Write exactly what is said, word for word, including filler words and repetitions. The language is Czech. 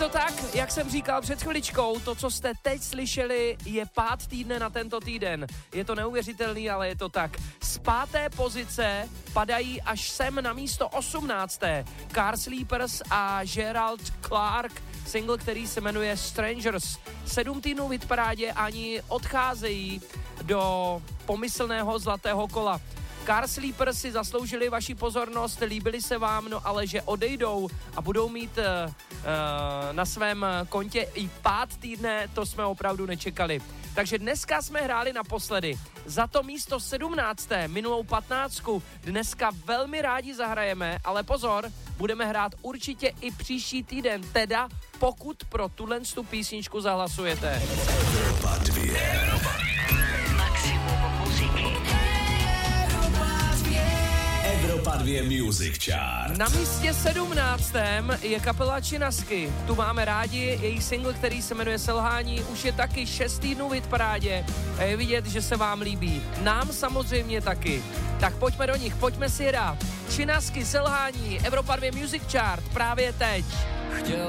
to tak, jak jsem říkal před chviličkou, to, co jste teď slyšeli, je pád týdne na tento týden. Je to neuvěřitelný, ale je to tak. Z páté pozice padají až sem na místo osmnácté. Car Sleepers a Gerald Clark, single, který se jmenuje Strangers. Sedm týdnů v hitparádě, ani odcházejí do pomyslného zlatého kola. Car Sleepers si zasloužili vaši pozornost, líbili se vám, no ale že odejdou a budou mít uh, uh, na svém kontě i pád týdne, to jsme opravdu nečekali. Takže dneska jsme hráli naposledy. Za to místo sedmnácté minulou patnáctku dneska velmi rádi zahrajeme, ale pozor, budeme hrát určitě i příští týden, teda pokud pro tuhle tu písničku zahlasujete. Evropa dvě. Maximum muziky. Evropa dvě Music Chart. Na místě sedmnáctém je kapela Činasky. Tu máme rádi, její single, který se jmenuje Selhání, už je taky šest týdnů v hitparádě a je vidět, že se vám líbí. Nám samozřejmě taky. Tak pojďme do nich, pojďme si hrát. Činasky, Selhání, Evropa dvě Music Chart právě teď. Chtěl